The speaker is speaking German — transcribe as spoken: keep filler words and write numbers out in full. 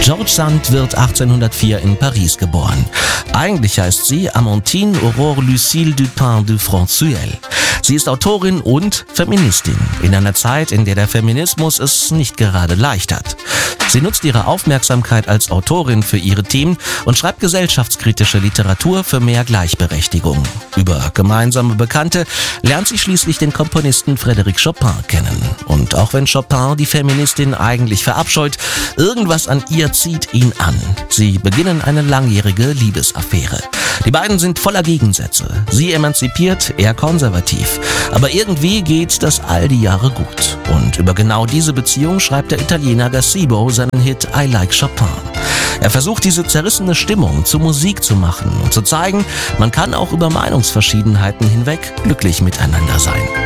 George Sand wird achtzehnhundertvier in Paris geboren. Eigentlich heißt sie Amandine Aurore Lucille Dupin de Francuel. Sie ist Autorin und Feministin, in einer Zeit, in der der Feminismus es nicht gerade leicht hat. Sie nutzt ihre Aufmerksamkeit als Autorin für ihre Themen und schreibt gesellschaftskritische Literatur für mehr Gleichberechtigung. Über gemeinsame Bekannte lernt sie schließlich den Komponisten Frédéric Chopin kennen. Und auch wenn Chopin die Feministin eigentlich verabscheut, irgendwas an ihr zieht ihn an. Sie beginnen eine langjährige Liebesaffäre. Die beiden sind voller Gegensätze. Sie emanzipiert, er konservativ. Aber irgendwie geht das all die Jahre gut. Und über genau diese Beziehung schreibt der Italiener Gazzibo seinen Hit I Like Chopin. Er versucht, diese zerrissene Stimmung zu Musik zu machen und zu zeigen, man kann auch über Meinungsverschiedenheiten hinweg glücklich miteinander sein.